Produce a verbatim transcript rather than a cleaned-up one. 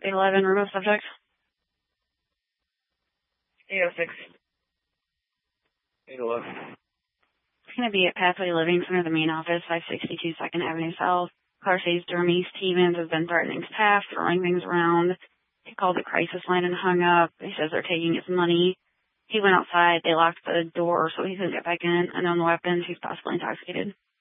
eight eleven, remote subject. eight oh six. eight eleven. It's going to be at Pathway Living Center, the main office, five sixty-two second Avenue South. Car says Dermis Stevens has been threatening staff, throwing things around. He called the crisis line and hung up. He says they're taking his money. He went outside. They locked the door so he couldn't get back in. Unknown weapons. He's possibly intoxicated.